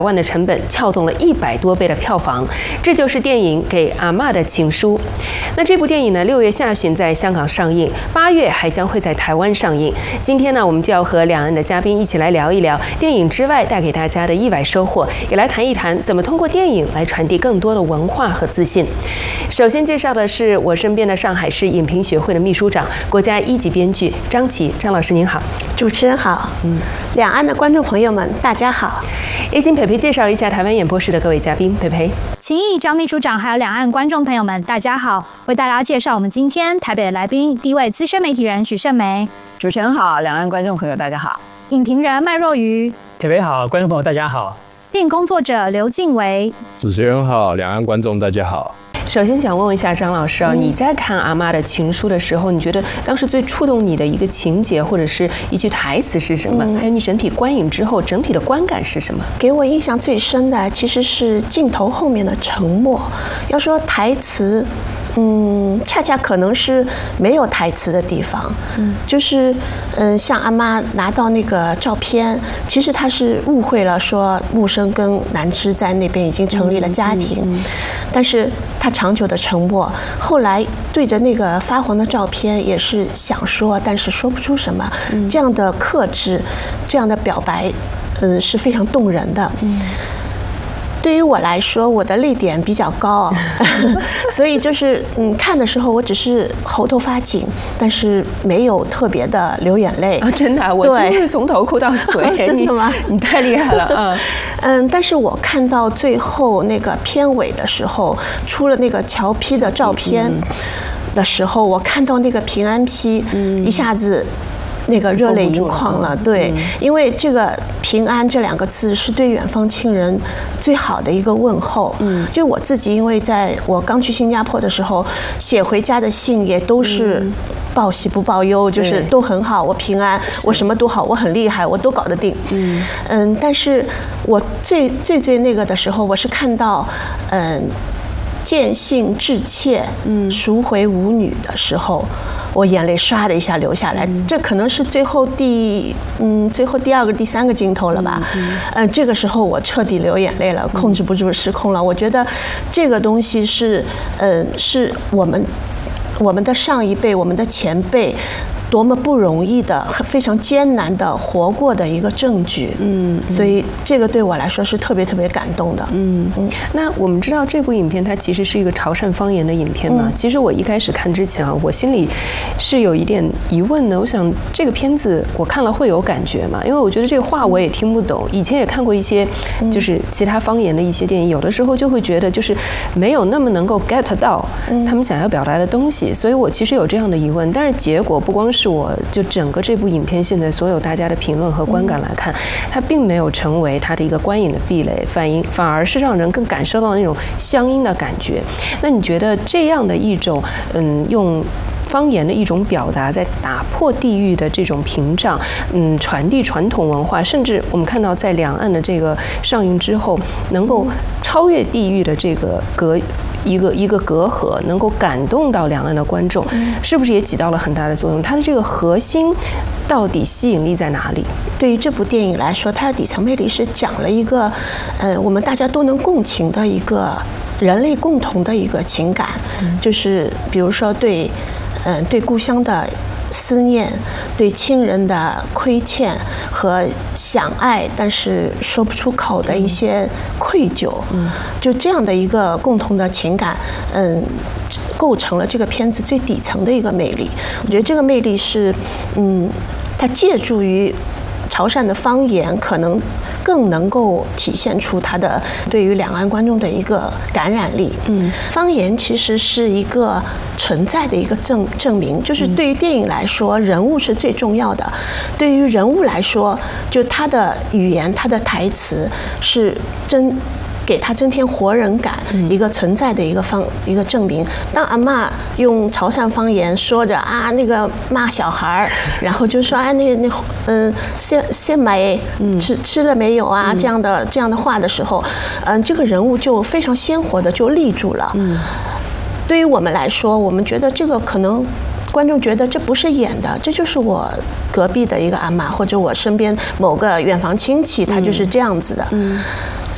万的成本撬动了100多倍的票房，这就是电影《给阿嬷的情书》。那这部电影呢，6月下旬在香港上映，8月还将会在台湾上映。今天呢，我们就要和两岸的嘉宾一起来聊一聊电影之外带给大家的意外收获，也来谈一谈怎么通过电影来传递更多的文化和自信。首先介绍的是我身边的上海市影评学会的秘书长、国家1级编剧张琪，张老师您好。 主持人好，两岸的观众朋友们大家好。 也请培培介绍一下台湾演播室的各位嘉宾。培培， 秦毅、张秘书长还有两岸观众朋友们大家好，为大家介绍我们今天台北的来宾，第一位资深媒体人许胜梅。 主持人好，两岸观众朋友大家好。 影评人麦若愚。 培培好，观众朋友大家好。 电影工作者刘敬维。 主持人好，两岸观众大家好。 首先想问一下张老师啊，你在看阿嬷的情书的时候，你觉得当时最触动你的一个情节或者是一句台词是什么？还有你整体观影之后整体的观感是什么？ 给我印象最深的其实是镜头后面的沉默。要说台词，恰恰可能是没有台词的地方，就是像阿嬷拿到那个照片，其实她是误会了，说木生跟南枝在那边已经成立了家庭，但是她长久的沉默，后来对着那个发黄的照片也是想说，但是说不出什么，这样的克制，这样的表白，是非常动人的。对于我来说，我的泪点比较高，所以就是看的时候我只是喉头发紧，但是没有特别的流眼泪啊！真的，我几乎是从头哭到尾。 真的吗？ 你太厉害了， 但是我看到最后那个片尾的时候，出了那个乔批的照片的时候，我看到那个平安批，一下子那个热泪盈眶了。对，因为这个平安这2个字是对远方亲人最好的一个问候。就我自己，因为在我刚去新加坡的时候，写回家的信也都是报喜不报忧，就是都很好，我平安，我什么都好，我很厉害，我都搞得定。但是我最那个的时候，我是看到见信致切，赎回舞女的时候，我眼泪唰的一下流下来。这可能是最后第2个、第3个镜头了吧。这个时候我彻底流眼泪了，控制不住失控了。我觉得这个东西是我们的上一辈，我们的前辈多么不容易的、非常艰难的活过的一个证据。所以这个对我来说是特别特别感动的。 那我们知道这部影片它其实是一个潮汕方言的影片嘛。其实我一开始看之前啊，我心里是有一点疑问的。我想这个片子我看了会有感觉嘛？因为我觉得这个话我也听不懂。以前也看过一些就是其他方言的一些电影，有的时候就会觉得就是没有那么能够 get 到他们想要表达的东西。所以我其实有这样的疑问。但是结果不光是我，就整个这部影片现在所有大家的评论和观感来看，它并没有成为它的一个观影的壁垒，反而是让人更感受到那种乡音的感觉。那你觉得这样的一种用方言的一种表达，在打破地域的这种屏障，传递传统文化，甚至我们看到在两岸的这个上映之后，能够超越地域的这个一个隔阂，能够感动到两岸的观众，是不是也起到了很大的作用？它的这个核心到底吸引力在哪里？ 对于这部电影来说，它的底层魅力是讲了一个我们大家都能共情的一个人类共同的一个情感，就是比如说对故乡的思念，对亲人的亏欠和想爱但是说不出口的一些愧疚，就这样的一个共同的情感，构成了这个片子最底层的一个魅力。我觉得这个魅力是，它借助于潮汕的方言，可能更能够体现出它的对于两岸观众的一个感染力。方言其实是一个存在的一个证明，就是对于电影来说，人物是最重要的。对于人物来说，就他的语言、他的台词是给他增添活人感，一个存在的一个证明。当阿嬷用潮汕方言说着那个骂小孩，然后就说先买吃了没有啊，这样的话的时候，这个人物就非常鲜活的就立住了。对于我们来说，我们觉得这个可能观众觉得这不是演的，这就是我隔壁的一个阿嬷，或者我身边某个远房亲戚，他就是这样子的。